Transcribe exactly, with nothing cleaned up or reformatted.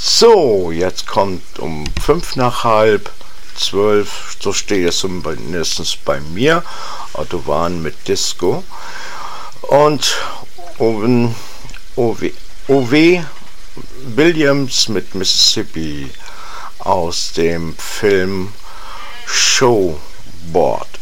So, jetzt kommt um fünf nach halb zwölf, so steht es mindestens bei mir, Autobahn mit Disco. Und Owen, O W Williams mit Mississippi aus dem Film Showboat.